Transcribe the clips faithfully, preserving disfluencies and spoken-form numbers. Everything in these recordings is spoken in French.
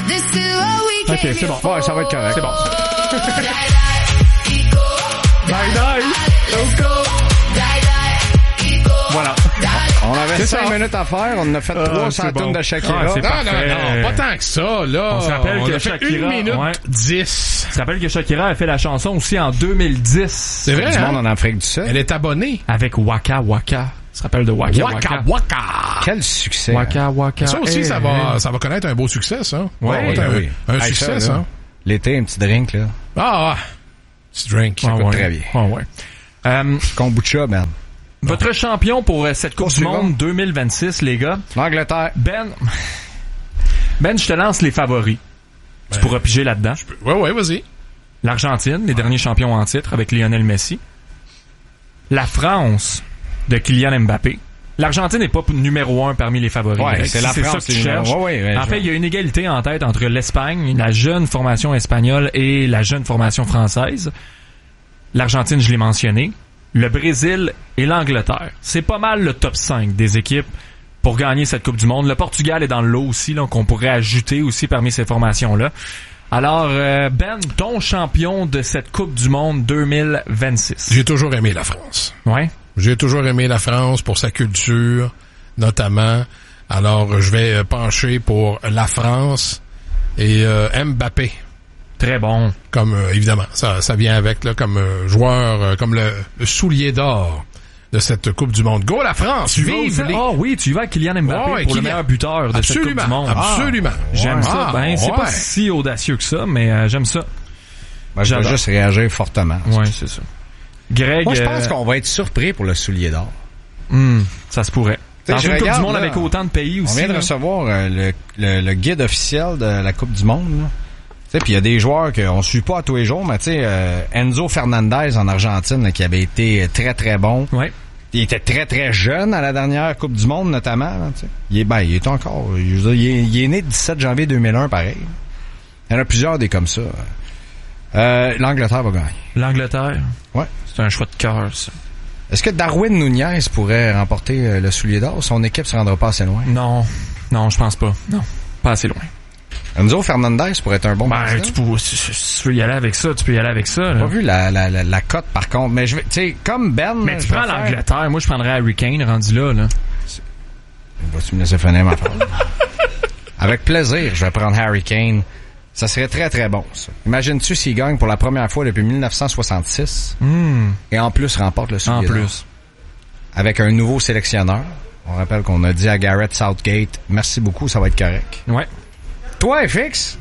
OK, c'est bon. Ouais, ça va être correct. C'est bon. Die, die. Let's go. Voilà. On avait C'est cinq ça. minutes à faire. On en a fait Ah, trois c'est sans bon. tonne de Shakira. Ah, c'est Non, parfait. non, non, pas tant que ça, là. On se rappelle On que a fait Shakira, une minute ouais. dix. Tu te rappelles que Shakira a fait la chanson aussi en deux mille dix. C'est vrai, Du hein? monde en Afrique du Sud. Elle est abonnée. Avec Waka Waka. Tu te rappelles de Waka Waka? Waka Waka. Quel succès. Waka Waka. Ça aussi, Hey, ça hey. va, ça va connaître un beau succès, ça. Ouais, Ça va être un, oui. un Hey, succès, ça, ça. là. L'été, un petit drink, là. Ah, petit drink. Ah, coûte ouais. très bien. Ah, ouais. Euh, Kombucha, merde. votre champion pour euh, cette Coupe du Suivant. Monde deux mille vingt-six, les gars. L'Angleterre. Ben, Ben, je te lance les favoris. Tu Ben, pourras piger là-dedans. Ouais, ouais, vas-y. L'Argentine, les derniers champions en titre avec Lionel Messi. La France de Kylian Mbappé. L'Argentine n'est pas numéro un parmi les favoris. Ouais, Greg. c'est Si la ça France, que tu c'est cherches. numéro- ouais, ouais, en je- fait, il y a une égalité en tête entre l'Espagne, la jeune formation espagnole et la jeune formation française. L'Argentine, je l'ai mentionné. Le Brésil et l'Angleterre. C'est pas mal le top cinq des équipes pour gagner cette Coupe du Monde. Le Portugal est dans le lot aussi, là, qu'on pourrait ajouter aussi parmi ces formations-là. Alors, euh, Ben, ton champion de cette Coupe du Monde deux mille vingt-six. J'ai toujours aimé la France. Ouais. J'ai toujours aimé la France pour sa culture, notamment. Alors, je vais euh, pencher pour la France et euh, Mbappé. Très bon. Comme, euh, évidemment, ça, ça vient avec, là, comme euh, joueur, euh, comme le, le soulier d'or de cette Coupe du Monde. Go la France! Tu vas Vive aussi- les... Ah oui, tu y vas à Kylian Mbappé Ouais, pour le Kylian. meilleur buteur de cette Coupe Absolument, du Monde. absolument. J'aime Ouais. ça. Ben, Ah, c'est pas ouais. si audacieux que ça, mais euh, j'aime ça. Ben, je vais J'adore. juste réagir fortement. Ouais, c'est ça. Greg, Moi, je pense euh, qu'on va être surpris pour le soulier d'or. hmm, ça se pourrait. T'sais, Dans je une Coupe du regarde, Monde là, avec autant de pays On aussi. vient de là. recevoir euh, le, le, le guide officiel de la Coupe du Monde. Tu sais, puis il y a des joueurs qu'on suit pas à tous les jours, mais tu sais, euh, Enzo Fernandez en Argentine, là, qui avait été très très bon. Ouais. Il était très très jeune à la dernière Coupe du Monde notamment. Là, tu sais. Il est ben, il est encore. Je veux dire, il, est, il est né le dix-sept janvier deux mille un, pareil. Il y en a plusieurs des comme ça. Euh, L'Angleterre va gagner. L'Angleterre. Ouais. C'est un choix de cœur, ça. Est-ce que Darwin Nunez pourrait remporter euh, le soulier d'or? Son équipe se rendra pas assez loin. Non. Non, je pense pas. Non. Pas assez loin. Enzo Fernandez pourrait être un bon Ben, candidat. tu peux, si, si tu veux y aller avec ça, tu peux y aller avec ça. J'ai Là. pas vu la, la, la, la cote par contre, mais je vais, tu sais, comme Ben. Mais tu je vais prends faire- l'Angleterre. Moi, je prendrais Harry Kane rendu là, là. Vas-tu me laisser finir ma phrase? Avec plaisir, je vais prendre Harry Kane. Ça serait très très bon, ça. Imagines-tu s'il gagne pour la première fois depuis dix-neuf cent soixante-six Hmm. et en plus remporte le soulier En d'or. plus. Avec un nouveau sélectionneur. On rappelle qu'on a dit à Gareth Southgate, merci beaucoup, ça va être correct. Ouais. Toi, F X?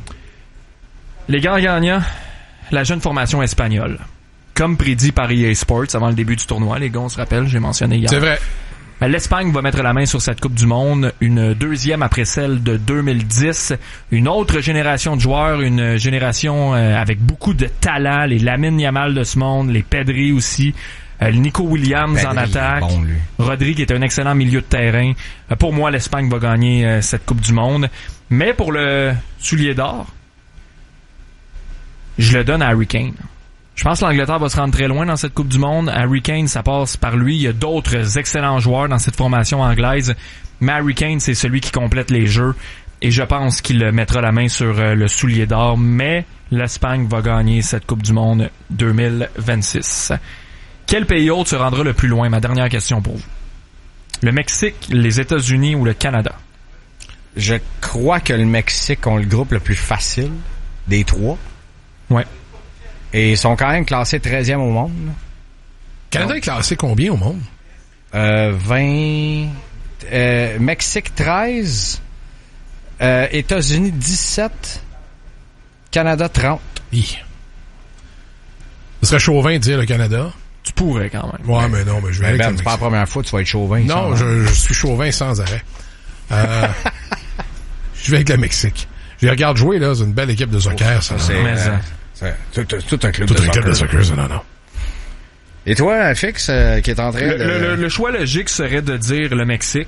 Les grands gagnants, la jeune formation espagnole. Comme prédit par E A Sports avant le début du tournoi, les gars, on se rappelle, j'ai mentionné hier. C'est vrai. Ben, L'Espagne va mettre la main sur cette Coupe du Monde, une deuxième après celle de deux mille dix, une autre génération de joueurs, une génération euh, avec beaucoup de talent, les Lamine Yamal de ce monde, les Pedri aussi, euh, le Nico Williams Pedri, en attaque, bon, lui. Rodri qui est un excellent milieu de terrain. Euh, pour moi, l'Espagne va gagner euh, cette Coupe du Monde. Mais pour le soulier d'or, je le donne à Harry Kane. Je pense que l'Angleterre va se rendre très loin dans cette Coupe du Monde. Harry Kane, ça passe par lui. Il y a d'autres excellents joueurs dans cette formation anglaise. Mais Harry Kane, c'est celui qui complète les jeux. Et je pense qu'il mettra la main sur euh, le soulier d'or. Mais l'Espagne va gagner cette Coupe du Monde deux mille vingt-six. Quel pays autre se rendra le plus loin? Ma dernière question pour vous. Le Mexique, les États-Unis ou le Canada? Je crois que le Mexique ont le groupe le plus facile des trois. Ouais. Et ils sont quand même classés treizième au monde. là. Canada est classé combien au monde? Euh, vingt... Euh, Mexique treize. Euh, États-Unis dix-sept. Canada trente. Hi. Ce serait chauvin de dire le Canada. Tu pourrais quand même. Ouais, mais non, mais je vais aller Ben, avec c'est le pas la Mexique. première fois que tu vas être chauvin. Non, ça, je, je suis chauvin sans arrêt. Euh, je vais avec le Mexique. Je les regarde jouer, là. C'est une belle équipe de soccer, ça. c'est, Mais euh, ça. c'est tout, tout un club Toute de une équipe soccer. de soccer, ça, non, non. Et toi, Fix, euh, qui est en train Le, de... le- le- le choix logique serait de dire le Mexique.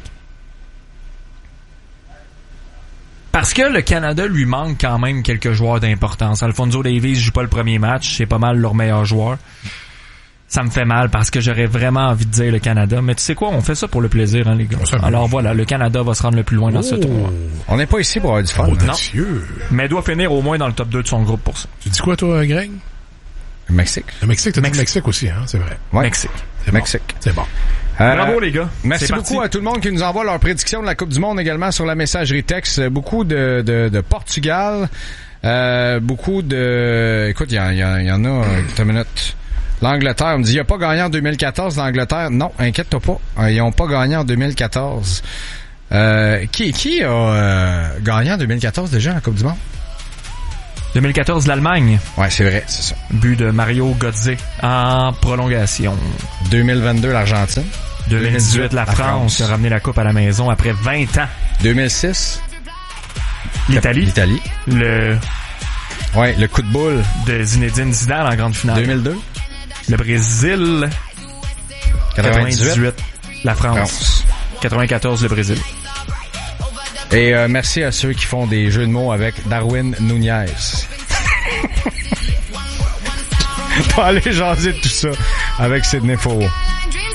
Parce que le Canada lui manque quand même quelques joueurs d'importance. Alphonso Davies joue pas le premier match, c'est pas mal leur meilleur joueur. ça me fait mal parce que j'aurais vraiment envie de dire le Canada. Mais tu sais quoi, on fait ça pour le plaisir, hein, les gars. Alors voilà, le Canada va se rendre le plus loin dans ce tournoi. On n'est pas ici pour avoir du fun. Audacieux. Mais doit finir au moins dans le top deux de son groupe pour ça. Tu dis quoi, toi, Greg? Le Mexique. Le Mexique, t'as dit Mexique. le Mexique aussi, hein, c'est vrai. Ouais. Mexique. C'est bon. Mexique. C'est bon. Euh, Bravo les gars. Merci C'est beaucoup parti. à tout le monde qui nous envoie leurs prédictions de la Coupe du Monde également sur la messagerie texte. Beaucoup de, de, de Portugal. Euh, beaucoup de... Écoute, il y, y, y en a... Euh, une minute. L'Angleterre, on me dit, il n'a pas gagné en deux mille quatorze, l'Angleterre. Non, inquiète-toi pas. Ils n'ont pas gagné en deux mille quatorze. Euh, qui, qui a euh, gagné en deux mille quatorze déjà la Coupe du Monde? deux mille quatorze, l'Allemagne. Ouais, c'est vrai, c'est ça. But de Mario Götze en prolongation. deux mille vingt-deux, l'Argentine. deux mille dix-huit, la, la France, France a ramené la coupe à la maison après vingt ans. deux mille six, l'Italie. L'Italie. Le... Ouais, le coup de boule. De Zinedine Zidane en grande finale. deux mille deux. Le Brésil. quatre-vingt-dix-huit, la France. France. quatre-vingt-quatorze, le Brésil. Et euh, merci à ceux qui font des jeux de mots avec Darwin Nunez. Pas aller jaser de tout ça avec Sidney Faux.